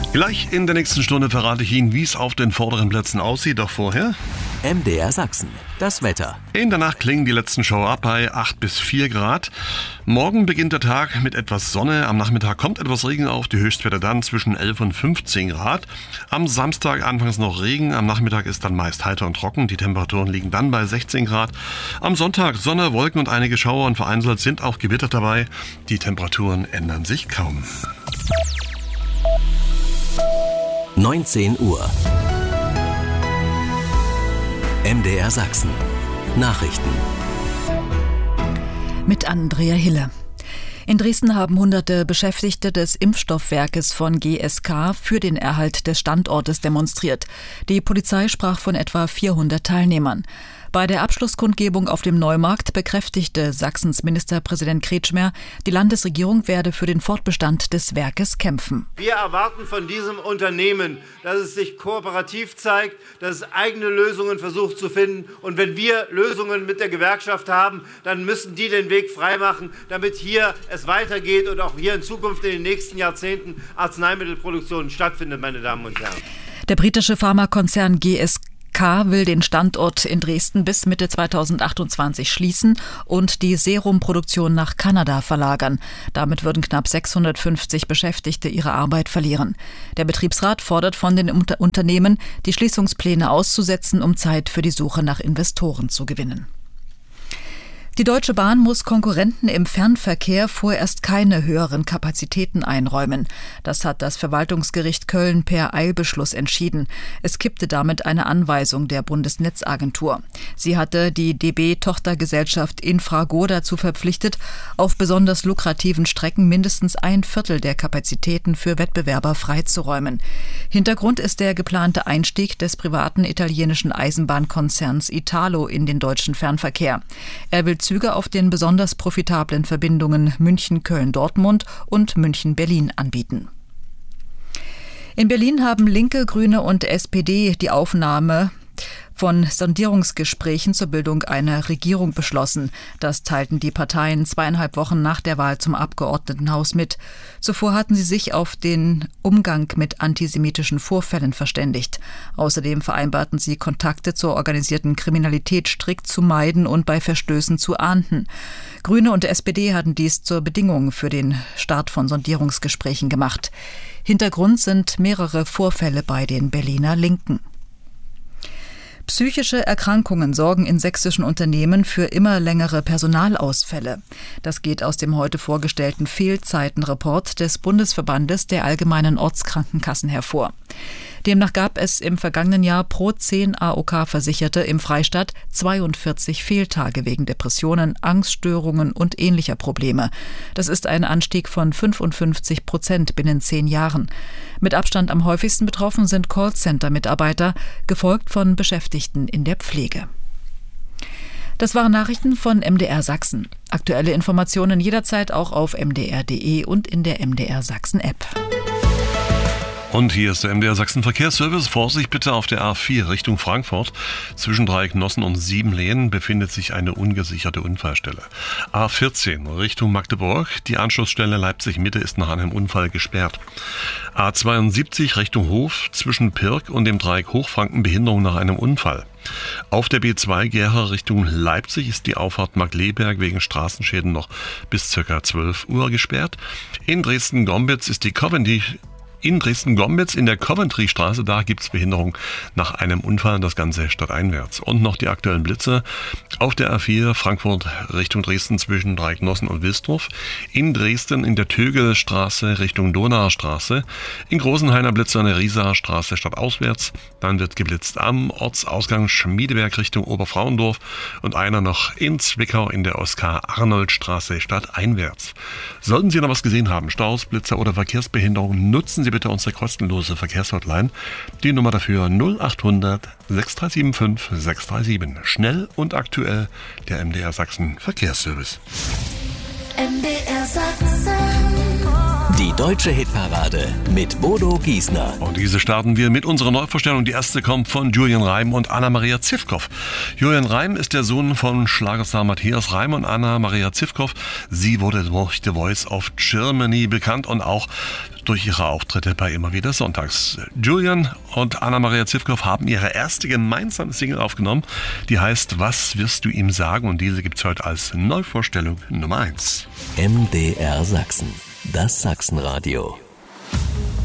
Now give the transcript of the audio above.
Gleich in der nächsten Stunde verrate ich Ihnen, wie es auf den vorderen Plätzen aussieht. Doch vorher MDR Sachsen, das Wetter. In der Nacht klingen die letzten Schauer ab bei 8 bis 4 Grad. Morgen beginnt der Tag mit etwas Sonne. Am Nachmittag kommt etwas Regen auf. Die Höchstwerte dann zwischen 11 und 15 Grad. Am Samstag anfangs noch Regen. Am Nachmittag ist dann meist heiter und trocken. Die Temperaturen liegen dann bei 16 Grad. Am Sonntag Sonne, Wolken und einige Schauer und vereinzelt sind auch Gewitter dabei. Die Temperaturen ändern sich kaum. 19 Uhr. MDR Sachsen. Nachrichten. Mit Andrea Hille. In Dresden haben hunderte Beschäftigte des Impfstoffwerkes von GSK für den Erhalt des Standortes demonstriert. Die Polizei sprach von etwa 400 Teilnehmern. Bei der Abschlusskundgebung auf dem Neumarkt bekräftigte Sachsens Ministerpräsident Kretschmer, die Landesregierung werde für den Fortbestand des Werkes kämpfen. Wir erwarten von diesem Unternehmen, dass es sich kooperativ zeigt, dass es eigene Lösungen versucht zu finden. Und wenn wir Lösungen mit der Gewerkschaft haben, dann müssen die den Weg freimachen, damit hier es weitergeht und auch hier in Zukunft in den nächsten Jahrzehnten Arzneimittelproduktion stattfindet, meine Damen und Herren. Der britische Pharmakonzern GSK will den Standort in Dresden bis Mitte 2028 schließen und die Serumproduktion nach Kanada verlagern. Damit würden knapp 650 Beschäftigte ihre Arbeit verlieren. Der Betriebsrat fordert von den Unternehmen, die Schließungspläne auszusetzen, um Zeit für die Suche nach Investoren zu gewinnen. Die Deutsche Bahn muss Konkurrenten im Fernverkehr vorerst keine höheren Kapazitäten einräumen. Das hat das Verwaltungsgericht Köln per Eilbeschluss entschieden. Es kippte damit eine Anweisung der Bundesnetzagentur. Sie hatte die DB-Tochtergesellschaft Infrago dazu verpflichtet, auf besonders lukrativen Strecken mindestens 1/4 der Kapazitäten für Wettbewerber freizuräumen. Hintergrund ist der geplante Einstieg des privaten italienischen Eisenbahnkonzerns Italo in den deutschen Fernverkehr. Er will Züge auf den besonders profitablen Verbindungen München-Köln-Dortmund und München-Berlin anbieten. In Berlin haben Linke, Grüne und SPD die Aufnahme von Sondierungsgesprächen zur Bildung einer Regierung beschlossen. Das teilten die Parteien 2,5 Wochen nach der Wahl zum Abgeordnetenhaus mit. Zuvor hatten sie sich auf den Umgang mit antisemitischen Vorfällen verständigt. Außerdem vereinbarten sie, Kontakte zur organisierten Kriminalität strikt zu meiden und bei Verstößen zu ahnden. Grüne und SPD hatten dies zur Bedingung für den Start von Sondierungsgesprächen gemacht. Hintergrund sind mehrere Vorfälle bei den Berliner Linken. Psychische Erkrankungen sorgen in sächsischen Unternehmen für immer längere Personalausfälle. Das geht aus dem heute vorgestellten Fehlzeitenreport des Bundesverbandes der allgemeinen Ortskrankenkassen hervor. Demnach gab es im vergangenen Jahr pro 10 AOK-Versicherte im Freistaat 42 Fehltage wegen Depressionen, Angststörungen und ähnlicher Probleme. Das ist ein Anstieg von 55% binnen 10 Jahren. Mit Abstand am häufigsten betroffen sind Callcenter-Mitarbeiter, gefolgt von Beschäftigten in der Pflege. Das waren Nachrichten von MDR Sachsen. Aktuelle Informationen jederzeit auch auf mdr.de und in der MDR Sachsen-App. Und hier ist der MDR Sachsen Verkehrsservice. Vorsicht bitte auf der A4 Richtung Frankfurt. Zwischen Dreiecknossen und Siebenlehen befindet sich eine ungesicherte Unfallstelle. A14 Richtung Magdeburg. Die Anschlussstelle Leipzig-Mitte ist nach einem Unfall gesperrt. A72 Richtung Hof. Zwischen Pirk und dem Dreieck Hochfranken Behinderung nach einem Unfall. Auf der B2 Gera Richtung Leipzig ist die Auffahrt Markleberg wegen Straßenschäden noch bis ca. 12 Uhr gesperrt. In Dresden-Gombitz ist die in der Coventry-Straße, da gibt es Behinderung nach einem Unfall, das Ganze stadteinwärts. Und noch die aktuellen Blitze auf der A4 Frankfurt Richtung Dresden zwischen Dreiecknossen und Wilsdruff. In Dresden in der Tögelstraße Richtung Donauer Straße. In Großenhainer Blitze an der Riesaer Straße stadtauswärts. Dann wird geblitzt am Ortsausgang Schmiedeberg Richtung Oberfrauendorf und einer noch in Zwickau in der Oskar-Arnold-Straße stadteinwärts. Sollten Sie noch was gesehen haben, Staus, Blitzer oder Verkehrsbehinderung, nutzen Sie bitte unsere kostenlose Verkehrshotline. Die Nummer dafür 0800 6375 637. Schnell und aktuell der MDR Sachsen Verkehrsservice. MDR Sachsen. Die deutsche Hitparade mit Bodo Giesner. Und diese starten wir mit unserer Neuvorstellung. Die erste kommt von Julian Reim und Anna-Maria Zivkow. Julian Reim ist der Sohn von Schlagerstar Matthias Reim und Anna-Maria Zivkow. Sie wurde durch The Voice of Germany bekannt und auch durch ihre Auftritte bei Immer wieder Sonntags. Julian und Anna-Maria Zivkow haben ihre erste gemeinsame Single aufgenommen. Die heißt Was wirst du ihm sagen? Und diese gibt's heute als Neuvorstellung Nummer 1. MDR Sachsen. Das Sachsenradio.